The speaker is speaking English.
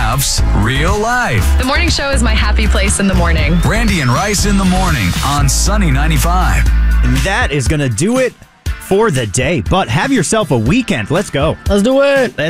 Laughs, real life. The morning show is my happy place in the morning. Brandy and Rice in the morning on Sunny 95. And that is going to do it for the day. But have yourself a weekend. Let's go. Let's do it.